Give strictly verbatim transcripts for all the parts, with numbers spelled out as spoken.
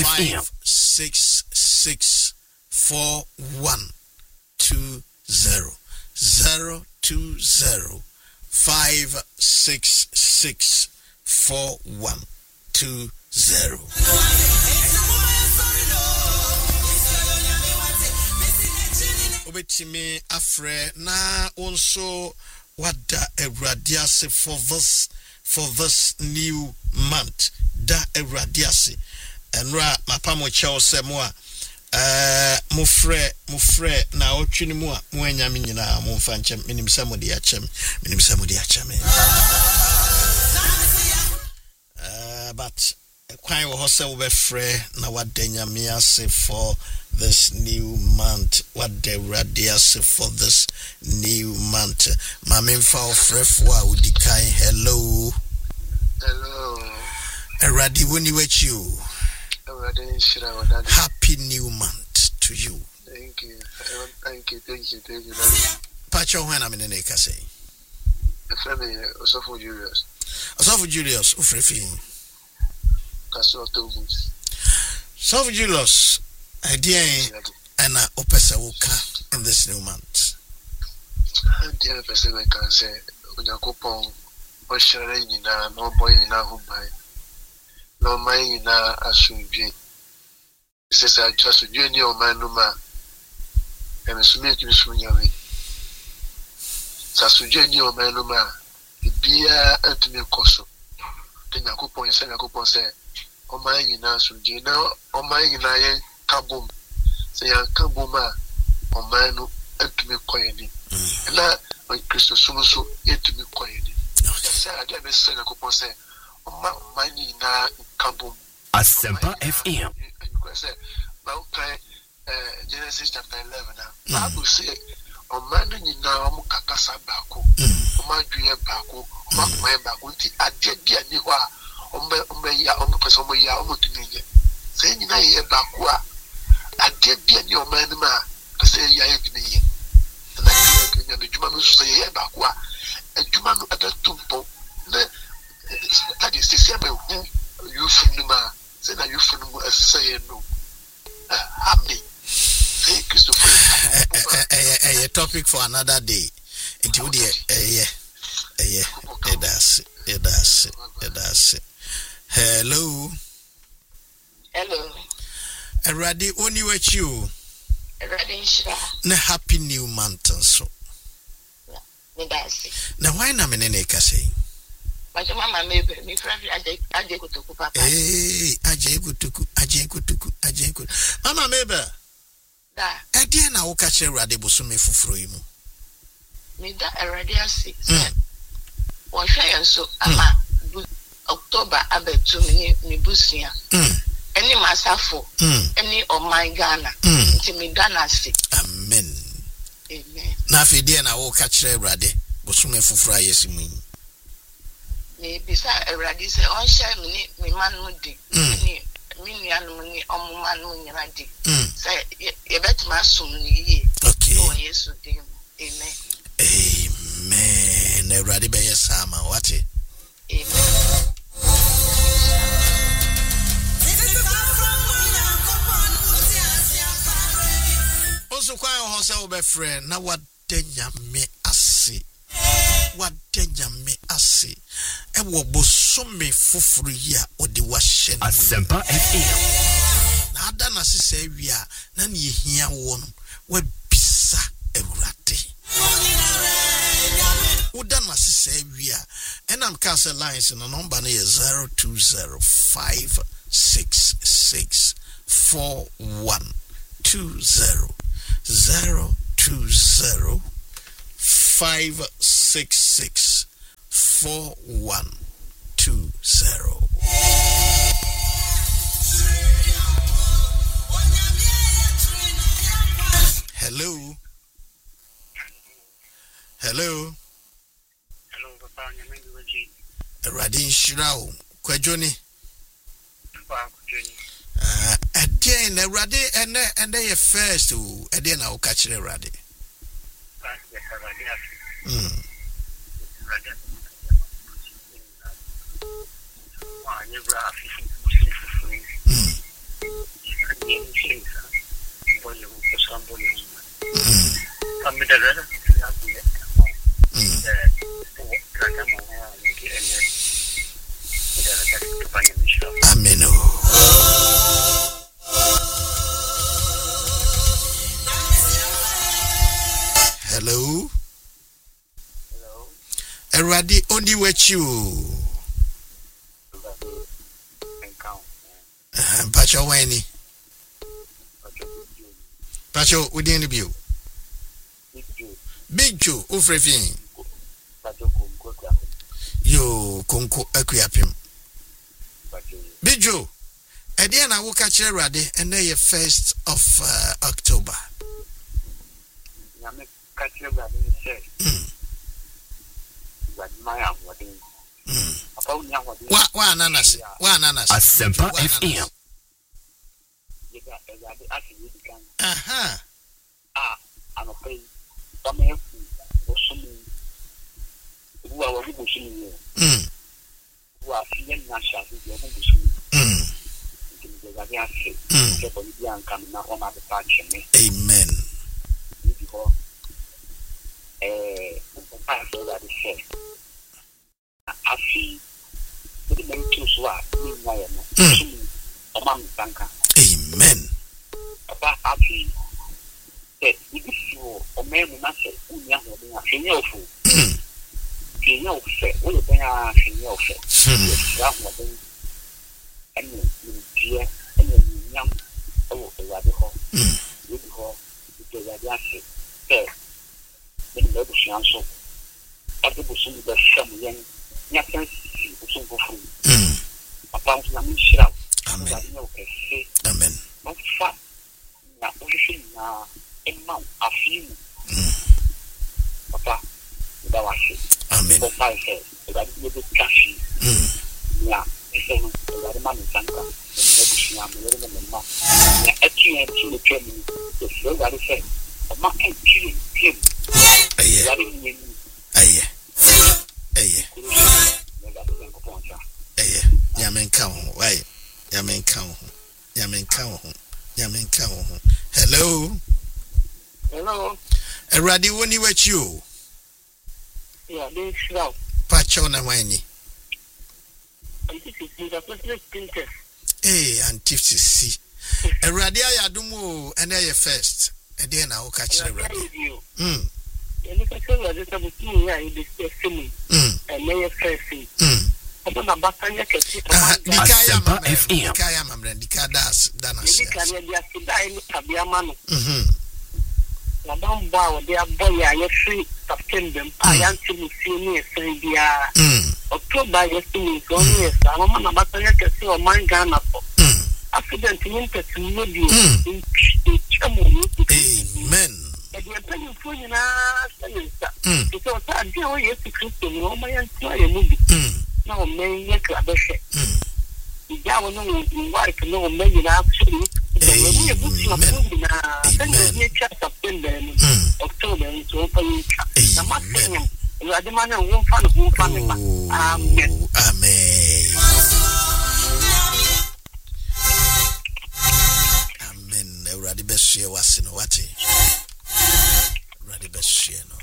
five six six four one two zero zero two zero five six six four one two zero. Obetimi afre na also wada Ewradiase for this for this new month da Ewradiase enra mapamo chewo semwa eh mufre mufre na otwini mu a mu anyame nyina mu mfa nchem minim samodi achem minim samodi achem eh but kwan wo hose wo be frɛ na wadanya me ase for this new month what the radius for this new month mama mfa ofrefo a odikai hello hello eradi woni wachi o happy new month to you. Thank you. Thank you. Thank you. Thank you. Pacho when I'm in the neck, I say. Family, Osofo Julius. Osofo Julius, Ufrefi. Castle Tobus. Osofo Julius, idea and a opesa woka in this new month. Dear person, I can say, when you go on, or sharing in a no boy in a home by. No mind in a assume. Says I just do any of my number and so make you swing away. Sasujeni or my number, the beer and to me coso. Then I go point and I go point say, oh my in us, Jina, oh my in I kaboom. Say I kabooma, oh my no, and to me coiny. And that when Christmas so yet to me coiny. I say I get a son, I go point say, oh my in a kaboom. Asempa F M. Genesis chapter eleven now. Bible say o man ni na o kakasa baako. O ma dwe baako, o ma kwan baako nti ade bia ni ho a o mbe o mbe ya o mpe so mo ya o mutumi ye. Say ni na ye baako a ade bia ni o man ma say ya ye tumi ye. Na kenya de juma no so say ye baako a adjuma no adatumpo na tadi sisi be hu you funu ma say na you funu mo say no. Happy. Thank you so much. A topic for another day. Into the yeah, yeah, it does, it does, it does. Hello, hello. Ready? Only with you. Ready, sure. Na happy new month and so. Me dance. Now why na me nene kase? But mama maybe me friend aje aje kutuku papa. Eh, aje kutuku, aje kutuku, aje kutuku. Mama maybe. Da. Ade na wo ka che Awurade bosume fufuro yi mu. Me da Awurade ase. Wo hwe yen so ama October abetu me me busia. Mm. Eni masafo. Mm. Eni o my Ghana. Mm. Nti me da na ase. Amen. Amen. Na fe de na wo ka che Awurade bosume fufuro ayesimu yi. Me bisa Awurade se on share me me man mu di. Ni me nuanu ni omuma no nyina di. Say ye bet ma sum ni ye. Okay. Oh Yesu dim. Amen. Amen. Awurade be yesama wate. Amen. Also kwa ho se wo be friend na wadenya me ase. Wadenya me ase. E wo bosome fufuru yi a odi wa hye. Asempa F M. Na ada na sese awia na ne hia wo no wa bisa Awurade. Uda na sese awia enam cancel lines no number na zero two zero five six six four one two zero zero two zero five six six four one two zero. Hello. Hello. Hello, Papa. Nyamengi waji. Radin Shirao. Kwajoni. Papa, kwajoni. Uh, again, Radi, and and they are first to again. I'll catch the Radi. Hmm. Amen. Hello. Hello. Eradi only with you. Pacho Weni. Pacho, we didn't view. Big Joe, Ufrefin. Yo, Conco Equiapim. Big Joe, again I will catch you ready and then your first of uh, October. What one ananas? One ananas. Asempa F M. Aha. Ah, I'm afraid. Some of who are Bushing, who are seeing Nasha, who are Bushing. Amen. I see the men to swap. Amen. About I see that if you or man will not say, who young will be a senior fool. Senior say, will be a senior say. And you dear and you young oh a rabbit hole. You call it a rabbit say. Then the ocean so. I do some of the some young nothing so go through. About Namin Shroud. Amen. Amen. Not fat. Now, position now, a mount, a few. Papa, that was it. Amen. For five heads, that is the cash. Yeah, this is the man in Sanka. The I'm letting them know. Yeah, actually, I'm to the training. The flow that is said, a man and killing him. Aye. Aye. Aye. Yamen count. Why? Yamen count. Yamen count. Yamen count. Hello. Hello. Eradi woni with you. Yeah, this now. Pacho na wani. And this is the personal princess. Eh, and tipsy see. Eradi ayadumu and then first. And then I will catch the radio. Hmm. And if I tell you that I'm seeing here in the same and lay a fair fee. I'm not about to get it. Asempa F M. Kaya mamrendi kadas danas. You can just die in Tabiaman. Mhm. Madame Bow, they are boy, I have free September. I am to see me a Serbia. October, yes, to me, so yes, I'm not about to get see or my Ghana. Accident in interview in Amen. And you're telling for you now, because I do yes to Christian, no, my entire movie. No, may make a better. The Java no wife, no, maybe actually. October into open. You are the man who won't find who family. Amen. Amen. Amen. Everybody best share what's in what. Everybody best share no.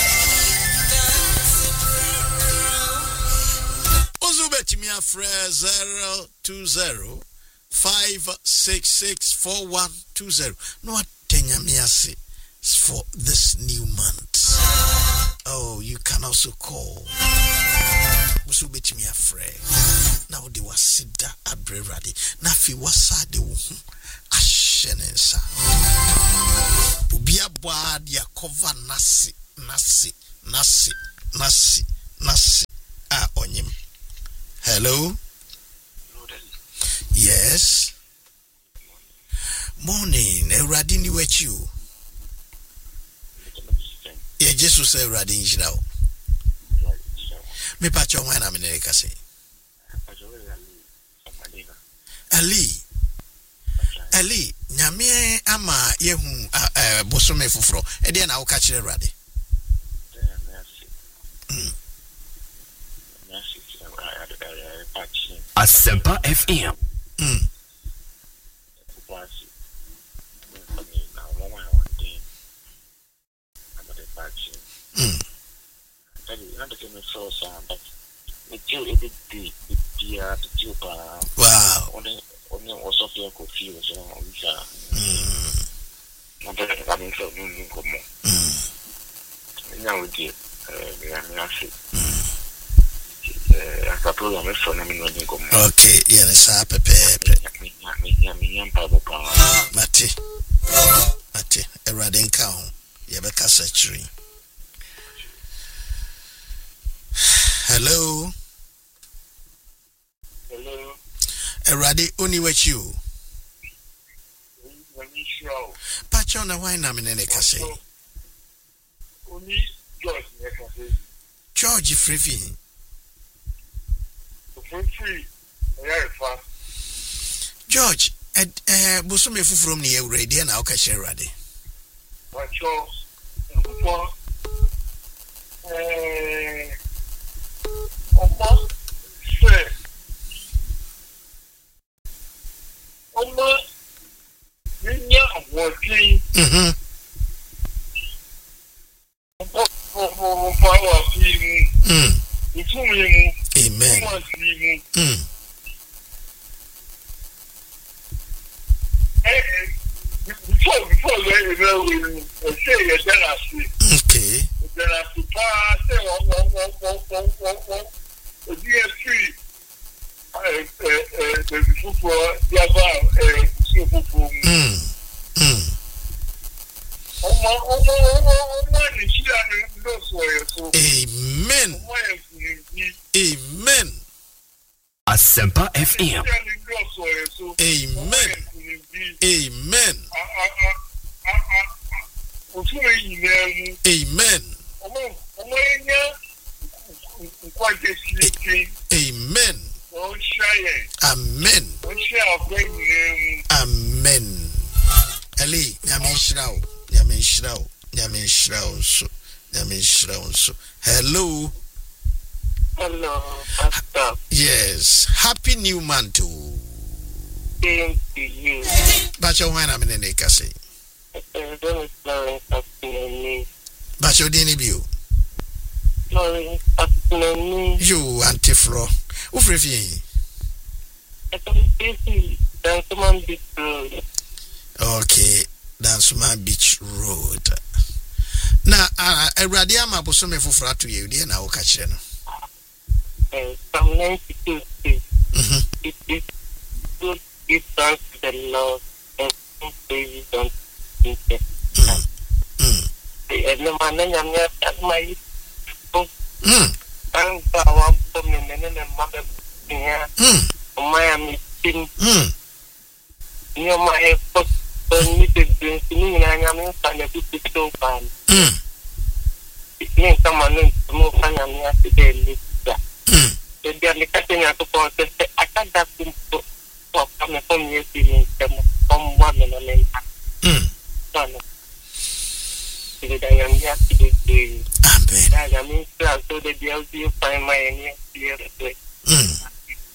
Ozubetimia Frere zero two zero five six six four one two zero. No attenyamiase for this new month. Oh, you can also call. Ozubetimia Frere. Now they was sida abreradi. Na fi wasa de wo ashenensa. Ubia boa dia cover nasi nasi nasi nasi nasi ah onyim. Hello. Yes. Morning. Eradi ni with you. Yeah, Jesus say Eradi injira. Me pacho wana meneka say. Ali. Ali, nyame ama yehu eh bosome fufuro. E dey na wo ka kire Eradi. Asempa F M. Mm. me so sad, but me too it did the the the wow. Only only was of your coffee was on visa. Mm. I'm very having so many good more. Mm. Now we did. We are not sick. I got to my phone. I'm not going to okay, yeah, it's a pepe. Mate, Mate, a radin cow. Yabeka Satchery. Hello. Hello. Eradi, only with you. Patch on a wine, I'm in any case. Only George, George Free. Free, very fast. George, at uh, Busume from the radio and Alcacher Radi. But Charles, eh, almost say, almost, you are working. Mm-hmm. Mm. Amen. Mm. Before, before we say you're done, okay. then I suppose say one, one, one, one, one, one, one, the D S three, the football, the other, the football. Mm. Mm. Amen. Amen. Asempa F M. Amen. Amen. Amen. Amen. Amen. Amen. Ali, Yamin Shrao, Yamin Shrao, Yamin Shrao, so, Yamin Shrao, so. Hello. Hello, Pastor. Yes. Happy New Month too. Same to you. But your wine, I'm in a case. Don't Florence Astinoni. But your dinner view. Florence Astinoni. You, Auntie Flo. Ufrefi. I can see that's man beach road. Okay, that's my beach road. Now, uh, a radiama bosome for fratu you, dear now, catch you. From ninety-two, Mm-hmm. it is good give thanks to the Lord and praise on it. And the man I'm not at my Mm. I'm our woman and mother here. Mm. Miami team Mm. near my first permitted drinking and I'm in Sanya so fun. Mm. It means someone to move and I'm here today. Mm. They are cutting out of all the I can't have been so coming from you from one and a man. Mm. Son. I am here today. Amen. I am in class so that they will find my here. Mm.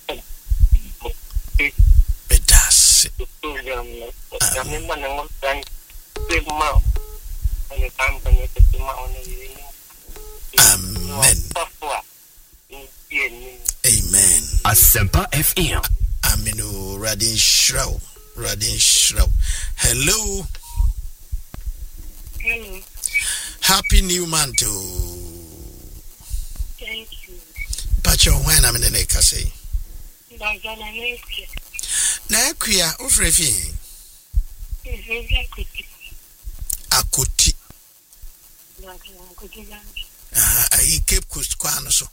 It does. The program. I mean, when I was trying to mouth and the company to mount. Amen. Amen. Asempa F M. Aminu Radin Shrao. Radin Shrao. Hello. Hello. Happy New Month too. Thank you. But your when I'm in the neck, I say. Na kuya ufrefi. Akoti. Ah, I keep kuskwano so.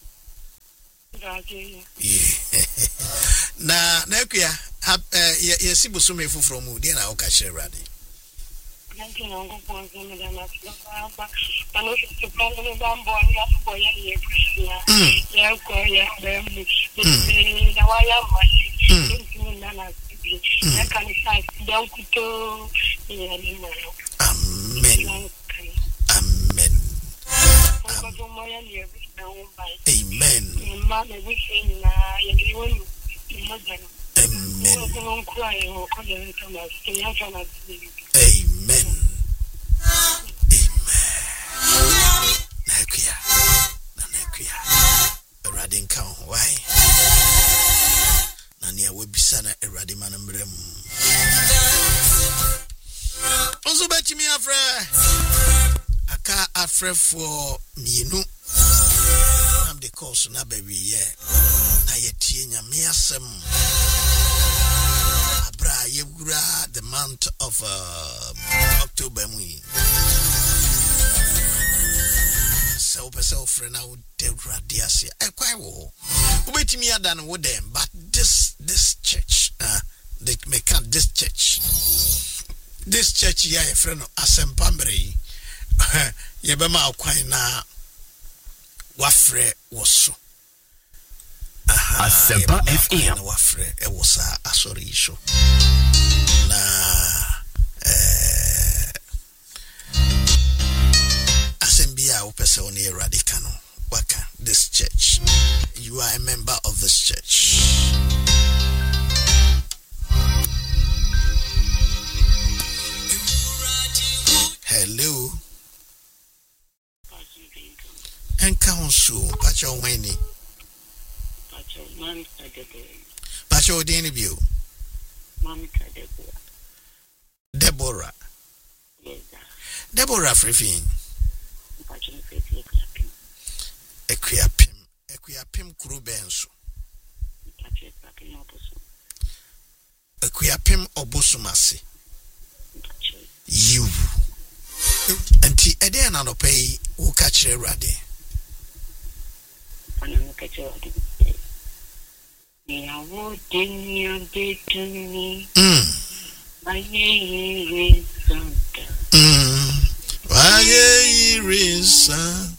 Yeah. Na na kuya hap eh yesi busume fu from mu dia na o ka share rade. Amen. Amen. Amen. Amen. Amen. Nakuya. Nakuya. afre aka afre for mienu am the course na baby yeah na yetie nyame asem abra yegura the month of uh, October mu so person friend na would de ase e kwai wo obetimi ada no wo dem but this this church uh they make up this church this church ya e friend asempambre ye be ma kwan na wafre woso aha Asempa F M wafre e wosa asori show na eh asembia opese oni eradica no waka this church you are a member of this church. Hello and council pacho weni pacho man kadebe pacho deni bio man kadebe Deborah yes Deborah Frifin pacho fefe ekwapim ekwapim ekwapim kuru benso pacho ekwapim oboso ekwapim obosumase pacho you anti ede na no pay wo ka kire rade ana no ka kire rade ya wo denya betuni mm aye santa mm aye risa